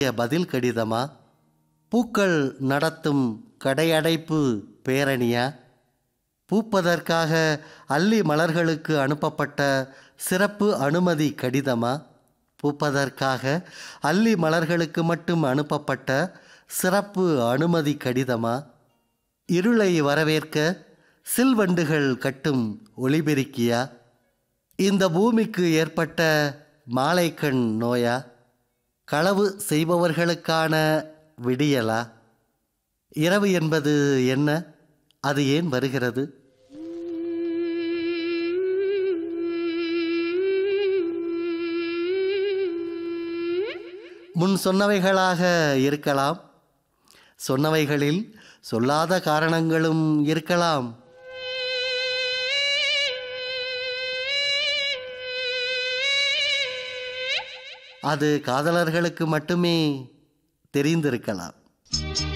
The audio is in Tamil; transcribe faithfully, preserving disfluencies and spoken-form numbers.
பதில் கடிதமா? பூக்கள் நடத்தும் கடையடைப்பு பேரணியா? பூப்பதற்காக அல்லி மலர்களுக்கு அனுப்பப்பட்ட சிறப்பு அனுமதி கடிதமா? பூப்பதற்காக அல்லி மலர்களுக்கு மட்டும் அனுப்பப்பட்ட சிறப்பு அனுமதி கடிதமா? இருளை வரவேற்க சில்வண்டுகள் கட்டும் ஒளிபெருக்கியா? இந்த பூமிக்கு ஏற்பட்ட மாலைக்கண் நோயா? களவு செய்பவர்களுக்கான விடியலா? இரவு என்பது என்ன? அது ஏன் வருகிறது? முன் சொன்னவைகளாக இருக்கலாம், சொன்னவைகளில் சொல்லாத காரணங்களும் இருக்கலாம். அது காதலர்களுக்கு மட்டுமே தெரிந்திருக்கலாம்.